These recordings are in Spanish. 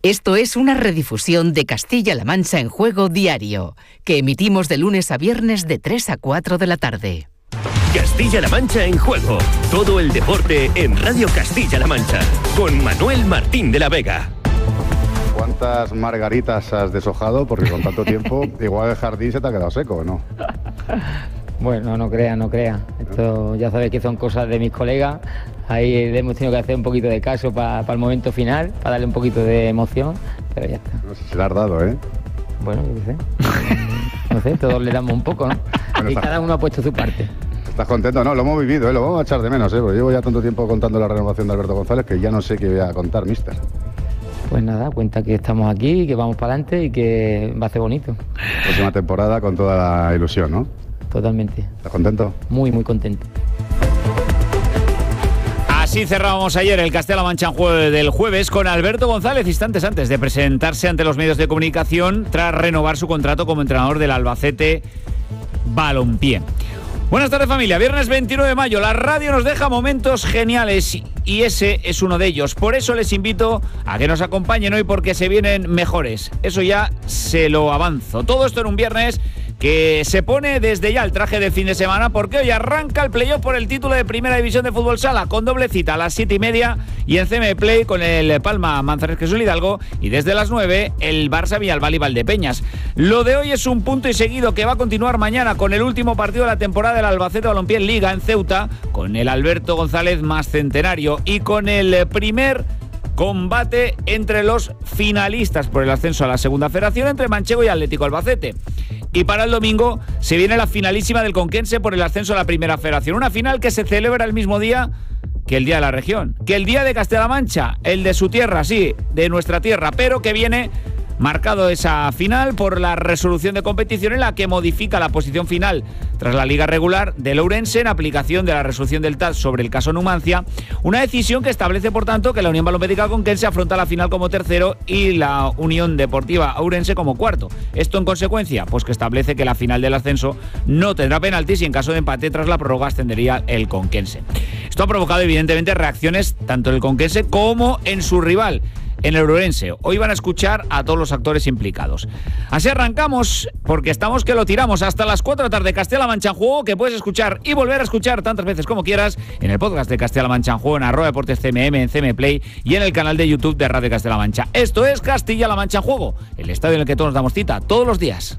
Esto es una redifusión de Castilla-La Mancha en Juego diario, que emitimos de lunes a viernes de 3 a 4 de la tarde. Castilla-La Mancha en Juego. Todo el deporte en Radio Castilla-La Mancha. Con Manuel Martín de la Vega. ¿Cuántas margaritas has deshojado? Porque con tanto tiempo, igual el jardín se te ha quedado seco, ¿no? Bueno, no crea. Esto ya sabes que son cosas de mis colegas. Ahí le hemos tenido que hacer un poquito de caso para el momento final, para darle un poquito de emoción, pero ya está. No sé si le has dado, ¿eh? Bueno, yo qué sé. No sé, todos le damos un poco, ¿no? Bueno, y cada uno ha puesto su parte. ¿Estás contento? No, lo hemos vivido, lo vamos a echar de menos, porque llevo ya tanto tiempo contando la renovación de Alberto González que ya no sé qué voy a contar, mister. Pues nada, cuenta que estamos aquí, que vamos para adelante y que va a ser bonito. Próxima temporada con toda la ilusión, ¿no? Totalmente. ¿Estás contento? Muy, muy contento. Así cerrábamos ayer el Castilla-La Mancha en Juego del jueves con Alberto González, instantes antes de presentarse ante los medios de comunicación tras renovar su contrato como entrenador del Albacete Balompié. Buenas tardes, familia. Viernes 29 de mayo. La radio nos deja momentos geniales y ese es uno de ellos. Por eso les invito a que nos acompañen hoy porque se vienen mejores. Eso ya se lo avanzo. Todo esto en un viernes que se pone desde ya el traje del fin de semana porque hoy arranca el playoff por el título de Primera División de Fútbol Sala con doble cita a las 7:30 y en CM Play con el Palma Manzanares que Hidalgo y desde las 9 el Barça Villalbal y Valdepeñas. Lo de hoy es un punto y seguido que va a continuar mañana con el último partido de la temporada del Albacete Balompié en Liga en Ceuta con el Alberto González más centenario y con el primer combate entre los finalistas por el ascenso a la Segunda Federación entre Manchego y Atlético Albacete. Y para el domingo se viene la finalísima del Conquense por el ascenso a la Primera Federación. Una final que se celebra el mismo día que el Día de la Región, que el Día de Castilla-La Mancha, el de su tierra, sí, de nuestra tierra, pero que viene marcado esa final por la resolución de competición en la que modifica la posición final tras la liga regular del Ourense en aplicación de la resolución del TAS sobre el caso Numancia, una decisión que establece por tanto que la Unión Balonméstica Conquense afronta la final como tercero y la Unión Deportiva Ourense como cuarto. Esto en consecuencia, pues que establece que la final del ascenso no tendrá penaltis y en caso de empate tras la prórroga ascendería el Conquense. Esto ha provocado evidentemente reacciones tanto en el Conquense como en su rival, en el Ourense. Hoy van a escuchar a todos los actores implicados. Así arrancamos, porque estamos que lo tiramos hasta las 4 de la tarde. Castilla-La Mancha en Juego, que puedes escuchar y volver a escuchar tantas veces como quieras en el podcast de Castilla-La Mancha en Juego, en @deportescmm, en CM Play y en el canal de YouTube de Radio Castilla-La Mancha. Esto es Castilla-La Mancha en Juego, el estadio en el que todos nos damos cita todos los días.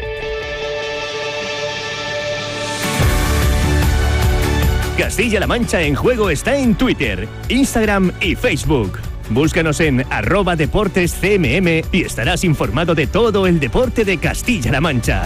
Castilla-La Mancha en Juego está en Twitter, Instagram y Facebook. Búscanos en @deportescmm y estarás informado de todo el deporte de Castilla-La Mancha.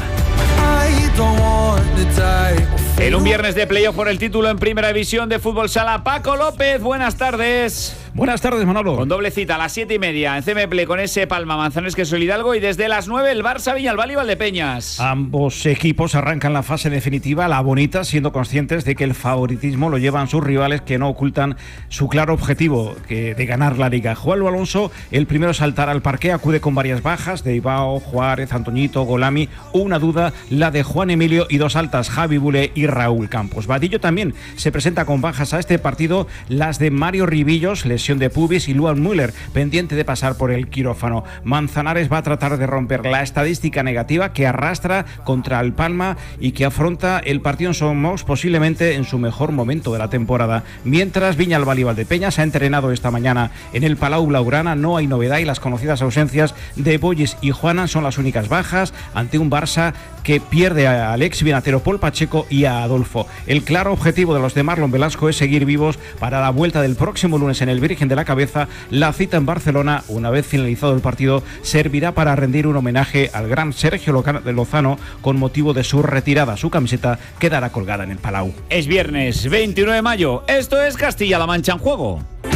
En un viernes de playoff por el título en Primera División de Fútbol Sala, Paco López, buenas tardes. Buenas tardes, Manolo. Con doble cita a las 7:30 en CM Play con ese Palma Manzanares que Hidalgo y desde las 9 el Barça Villalbal y Valdepeñas. Ambos equipos arrancan la fase definitiva, la bonita, siendo conscientes de que el favoritismo lo llevan sus rivales que no ocultan su claro objetivo de ganar la Liga. Juan Alonso, el primero a saltar al parque, acude con varias bajas de Ibao, Juárez, Antoñito, Golami, una duda, la de Juan Emilio y dos altas, Javi Bule y Raúl Campos. Vadillo también se presenta con bajas a este partido, las de Mario Ribillos, lesión de pubis, y Luan Müller, pendiente de pasar por el quirófano. Manzanares va a tratar de romper la estadística negativa que arrastra contra el Palma y que afronta el partido en Somos posiblemente en su mejor momento de la temporada. Mientras Villalbal y Valdepeñas ha entrenado esta mañana en el Palau Blaugrana, no hay novedad y las conocidas ausencias de Boyes y Juana son las únicas bajas ante un Barça que pierde al ex bienatero Paul Pacheco y a Adolfo. El claro objetivo de los de Marlon Velasco es seguir vivos para la vuelta del próximo lunes en el Virgen de la Cabeza. La cita en Barcelona, una vez finalizado el partido, servirá para rendir un homenaje al gran Sergio Lozano con motivo de su retirada. Su camiseta quedará colgada en el Palau. Es viernes 29 de mayo. Esto es Castilla-La Mancha en Juego.